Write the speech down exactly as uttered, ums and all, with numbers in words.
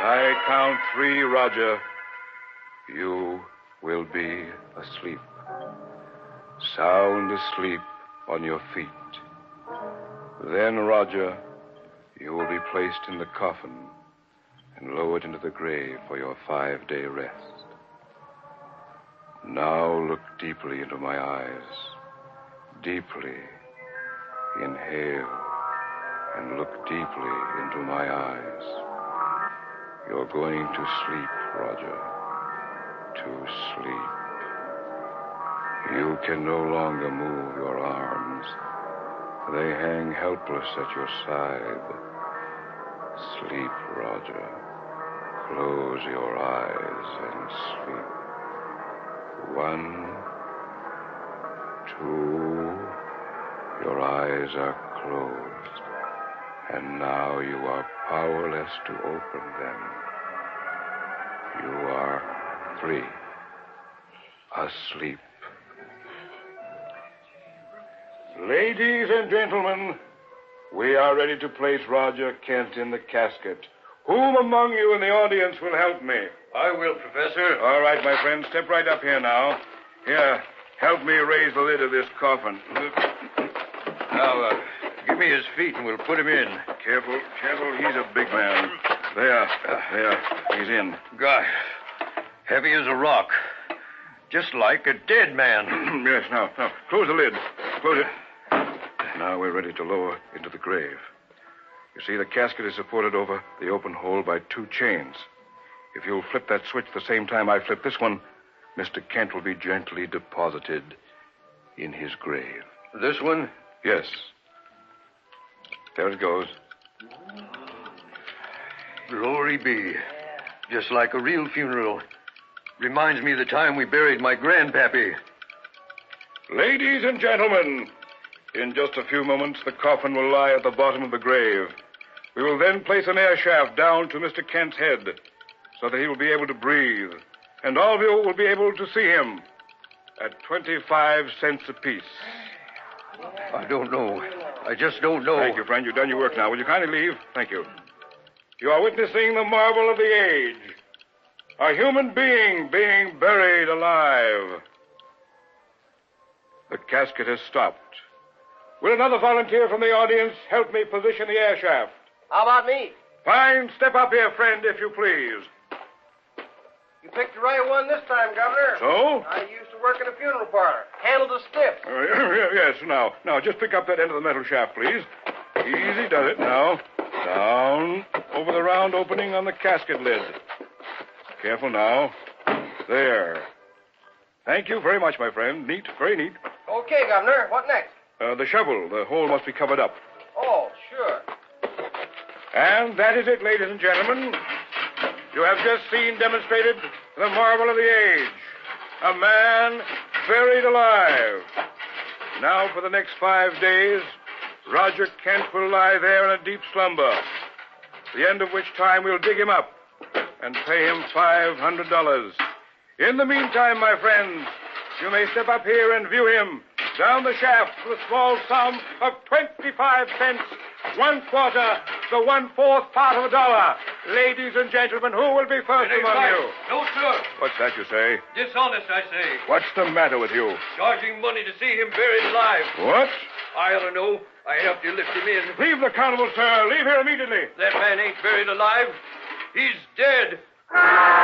I count three, Roger, you will be asleep. Sound asleep on your feet. Then, Roger, you will be placed in the coffin and lowered into the grave for your five-day rest. Now look deeply into my eyes. Deeply. Inhale and look deeply into my eyes. You're going to sleep, Roger. To sleep. You can no longer move your arms. They hang helpless at your side. Sleep, Roger. Close your eyes and sleep. One, two, your eyes are closed, and now you are powerless to open them. You are free, asleep. Ladies and gentlemen, we are ready to place Roger Kent in the casket. Whom among you in the audience will help me? I will, Professor. All right, my friend, step right up here now. Here, help me raise the lid of this coffin. Now, uh, give me his feet and we'll put him in. Careful, careful. He's a big man. There, there. He's in. God, heavy as a rock. Just like a dead man. Yes, now, now, close the lid. Close it. Now we're ready to lower into the grave. You see, the casket is supported over the open hole by two chains. If you'll flip that switch the same time I flip this one, Mister Kent will be gently deposited in his grave. This one? Yes. There it goes. Glory be. Just like a real funeral. Reminds me of the time we buried my grandpappy. Ladies and gentlemen, in just a few moments, the coffin will lie at the bottom of the grave. We will then place an air shaft down to Mister Kent's head so that he will be able to breathe. And all of you will be able to see him at twenty-five cents apiece. I don't know. I just don't know. Thank you, friend. You've done your work now. Will you kindly leave? Thank you. You are witnessing the marvel of the age. A human being being buried alive. The casket has stopped. Will another volunteer from the audience help me position the air shaft? How about me? Fine. Step up here, friend, if you please. You picked the right one this time, Governor. So? I used to work in a funeral parlor. Handled a stiff. Uh, yes, now. Now, just pick up that end of the metal shaft, please. Easy does it. Now, down over the round opening on the casket lid. Careful now. There. Thank you very much, my friend. Neat, very neat. Okay, Governor. What next? Uh, the shovel. The hole must be covered up. Oh, sure. And that is it, ladies and gentlemen. You have just seen demonstrated the marvel of the age. A man buried alive. Now, for the next five days, Roger Kent will lie there in a deep slumber, the end of which time we'll dig him up and pay him five hundred dollars. In the meantime, my friends, you may step up here and view him down the shaft for the small sum of twenty-five cents, one quarter, the one-fourth part of a dollar. Ladies and gentlemen, who will be first among right. you? No, sir. What's that you say? Dishonest, I say. What's the matter with you? Charging money to see him buried alive. What? I ought to know. I helped you lift him in. Leave the carnival, sir. Leave here immediately. That man ain't buried alive. He's dead.